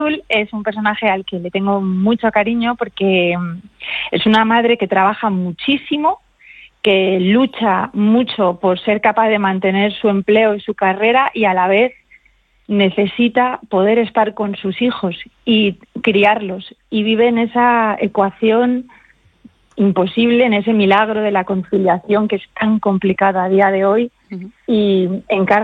es un personaje al que le tengo mucho cariño porque es una madre que trabaja muchísimo, que lucha mucho por ser capaz de mantener su empleo y su carrera y a la vez necesita poder estar con sus hijos y criarlos, y vive en esa ecuación imposible, en ese milagro de la conciliación que es tan complicada a día de hoy, y encarna